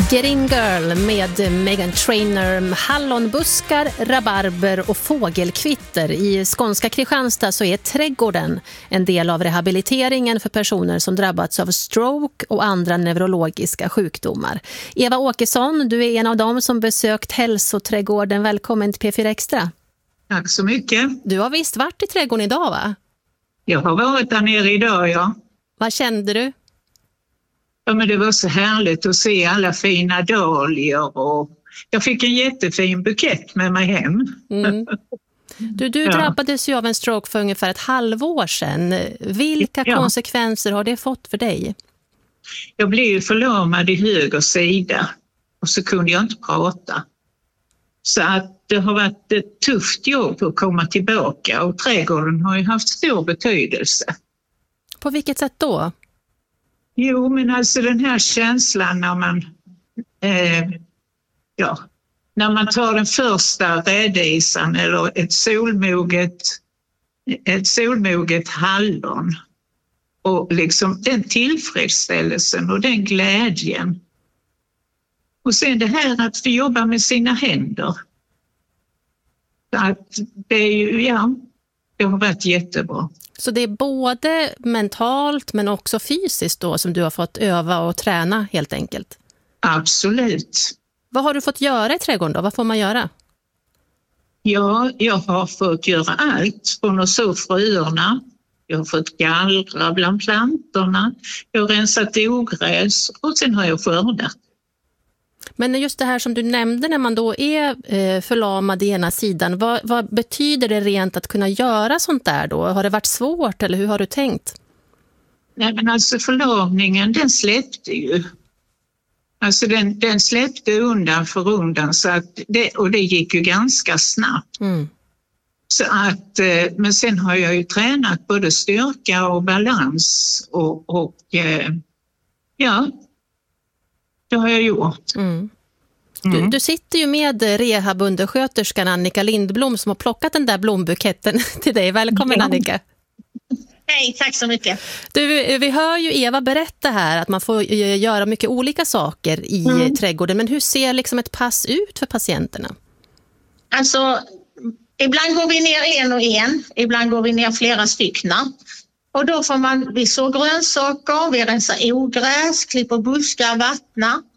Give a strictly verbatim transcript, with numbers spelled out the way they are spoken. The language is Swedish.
Get In Girl med Meghan Trainor, hallonbuskar, rabarber och fågelkvitter. I skånska Kristianstad så är trädgården en del av rehabiliteringen för personer som drabbats av stroke och andra neurologiska sjukdomar. Eva Åkesson, du är en av dem som besökt hälsoträdgården. Välkommen till P fyra Extra. Tack så mycket. Du har visst varit i trädgården idag, va? Jag har varit där nere idag, ja. Vad kände du? Ja, men det var så härligt att se alla fina dahlior och jag fick en jättefin bukett med mig hem. Mm. Du, du ja. drabbades ju av en stroke för ungefär ett halvår sedan. Vilka ja. konsekvenser har det fått för dig? Jag blev förlamad i höger sida och så kunde jag inte prata. Så att det har varit ett tufft jobb att komma tillbaka och trädgården har ju haft stor betydelse. På vilket sätt då? Jo, men alltså den här känslan när man, eh, ja, när man tar den första rädisan eller ett solmoget, ett solmoget hallon och liksom den tillfredsställelsen och den glädjen. Och sen det här att få jobba med sina händer. Att det är ju, ja, det har varit jättebra. Så det är både mentalt men också fysiskt då som du har fått öva och träna helt enkelt? Absolut. Vad har du fått göra i trädgården då? Vad får man göra? Ja, jag har fått göra allt från att så fröerna. Jag har fått gallra bland plantorna. Jag har rensat ogräs och sen har jag skördat. Men just det här som du nämnde när man då är förlamad i ena sidan, vad, vad betyder det rent att kunna göra sånt där då? Har det varit svårt eller hur har du tänkt? Nej, men alltså förlamningen den släppte ju. Alltså den, den släppte undan för undan så att det, och det gick ju ganska snabbt. Mm. Så att, men sen har jag ju tränat både styrka och balans och, och ja, det har jag gjort. Mm. Du, mm. du sitter ju med rehabundersköterskan Annika Lindblom som har plockat den där blombuketten till dig. Välkommen, ja. Annika. Hej, tack så mycket. Du, vi hör ju Eva berätta här att man får göra mycket olika saker i mm. trädgården. Men hur ser liksom ett pass ut för patienterna? Alltså, ibland går vi ner en och en. Ibland går vi ner flera styckna. Och då får man, vi så grönsaker, vi rensar ogräs, klipper buskar, vattna.